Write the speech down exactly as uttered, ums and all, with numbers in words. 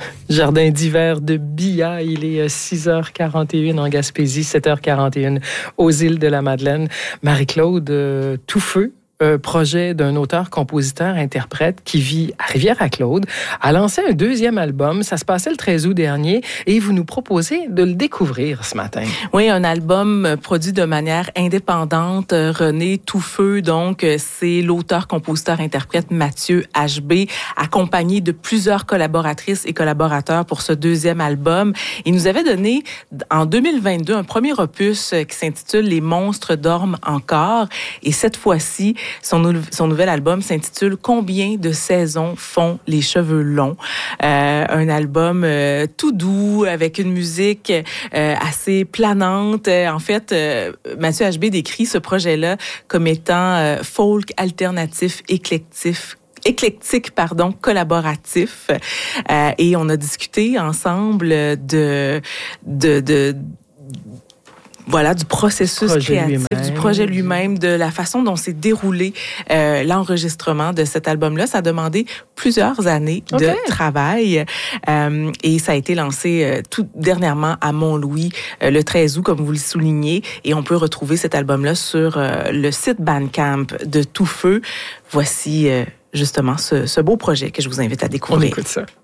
Jardin d'hiver de Billa. Il est six heures quarante et une en Gaspésie, sept heures quarante et une aux îles de la Madeleine. Marie-Claude euh, Touffeux, Euh, projet d'un auteur, compositeur, interprète qui vit à Rivière-à-Claude, a lancé un deuxième album. Ça se passait le treize août dernier et vous nous proposez de le découvrir ce matin. Oui, un album produit de manière indépendante. René Touffeux, donc, c'est l'auteur, compositeur, interprète Mathieu H B, accompagné de plusieurs collaboratrices et collaborateurs pour ce deuxième album. Il nous avait donné en deux mille vingt-deux un premier opus qui s'intitule Les monstres dorment encore. Et cette fois-ci, Son, nou- son nouvel album s'intitule Combien de saisons font les cheveux longs? Euh, un album euh, tout doux, avec une musique euh, assez planante. En fait, euh, Mathieu H B décrit ce projet-là comme étant euh, folk alternatif, éclectif, éclectique, pardon, collaboratif. Euh, et on a discuté ensemble de... de, de Voilà, du processus projet créatif, lui-même. du projet lui-même, de la façon dont s'est déroulé euh, l'enregistrement de cet album-là. Ça a demandé plusieurs années okay. de travail euh, et ça a été lancé euh, tout dernièrement à Mont-Louis euh, le treize août, comme vous le soulignez. Et on peut retrouver cet album-là sur euh, le site Bandcamp de Touffeux. Voici euh, justement ce, ce beau projet que je vous invite à découvrir. On écoute ça.